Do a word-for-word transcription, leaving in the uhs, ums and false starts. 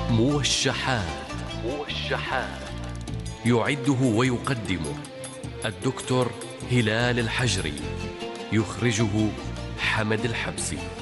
موشحات. موشحات يعده ويقدمه الدكتور هلال الحجري، يخرجه حمد الحبسي.